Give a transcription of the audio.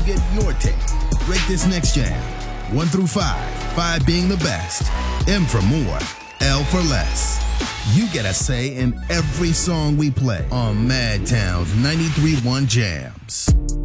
get your take. Rate this next jam. 1 through 5, 5 being the best, M for more, L for less. You get a say in every song we play on Madtown's 93.1 Jams.